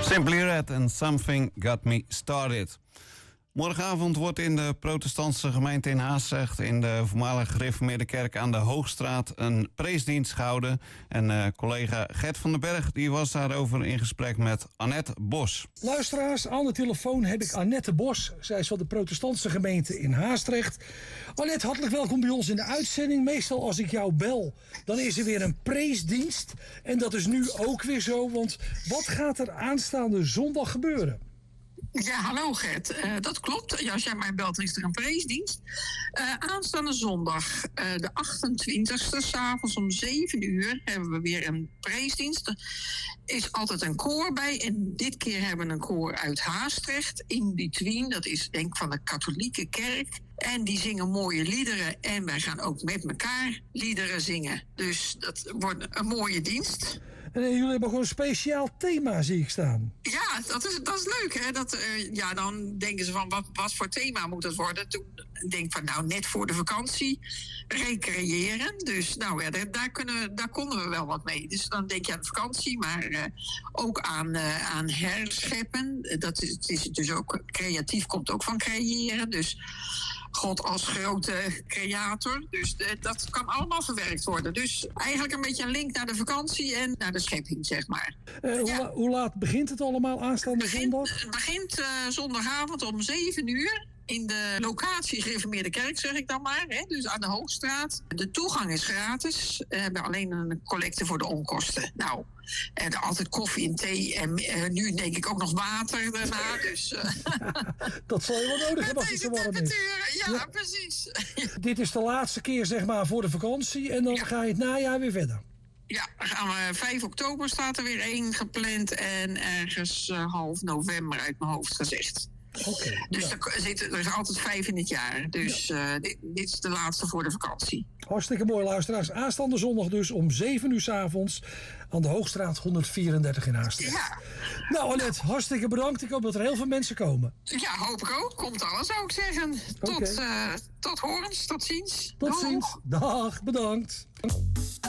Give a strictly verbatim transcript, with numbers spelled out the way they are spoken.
Simply Red and Something Got Me Started. Morgenavond wordt in de protestantse gemeente in Haastrecht, in de voormalige gereformeerde kerk aan de Hoogstraat, een preesdienst gehouden. En uh, collega Gert van den Berg die was daarover in gesprek met Annette Bos. Luisteraars, aan de telefoon heb ik Annette Bos. Zij is van de protestantse gemeente in Haastrecht. Annette, hartelijk welkom bij ons in de uitzending. Meestal als ik jou bel, dan is er weer een preesdienst. En dat is nu ook weer zo, want wat gaat er aanstaande zondag gebeuren? Ja, hallo Gert. Uh, dat klopt. Ja, als jij mij belt, is er een preesdienst. Uh, aanstaande zondag, uh, de achtentwintigste, 's avonds om zeven uur, hebben we weer een preesdienst. Er is altijd een koor bij. En dit keer hebben we een koor uit Haastrecht. In Between, dat is denk ik van de katholieke kerk. En die zingen mooie liederen. En wij gaan ook met elkaar liederen zingen. Dus dat wordt een mooie dienst. En jullie hebben gewoon een speciaal thema, zie ik staan. Ja, dat is, dat is leuk, hè. Dat, uh, ja, dan denken ze van, wat, wat voor thema moet het worden? Toen denk ik van, nou, net voor de vakantie, recreëren. Dus nou ja, daar, daar, kunnen, daar konden we wel wat mee. Dus dan denk je aan vakantie, maar uh, ook aan, uh, aan herscheppen. Dat is, het is dus ook, creatief komt ook van creëren. Dus God als grote creator. Dus uh, dat kan allemaal verwerkt worden. Dus eigenlijk een beetje een link naar de vakantie en naar de schepping, zeg maar. Uh, hoe, ja. la- hoe laat begint het allemaal aanstaande begint, zondag? Het begint uh, zondagavond om zeven uur. In de locatie Gereformeerde Kerk, zeg ik dan maar. Hè? Dus aan de Hoogstraat. De toegang is gratis. We hebben alleen een collecte voor de onkosten. Nou, en altijd koffie en thee. En uh, nu denk ik ook nog water daarna. Dus, uh, dat zal je wel nodig hebben als het zo warm is. Ja, Ja. precies. Dit is de laatste keer, zeg maar, voor de vakantie. En dan Ja. ga je het najaar weer verder. Ja, dan gaan we vijf oktober staat er weer één gepland. En ergens uh, half november uit mijn hoofd gezegd. Okay, dus ja. er, zitten, er is altijd vijf in het jaar. Dus uh, dit, dit is de laatste voor de vakantie. Hartstikke mooi, luisteraars. Aanstaande zondag dus om zeven uur 's avonds aan de Hoogstraat honderdvierendertig in Haastrecht. Ja. Nou, Annette, hartstikke bedankt. Ik hoop dat er heel veel mensen komen. Ja, hoop ik ook. Komt alles, zou ik zeggen. Tot, Okay. uh, tot horens, tot ziens. Tot Doeg. ziens. Dag, bedankt.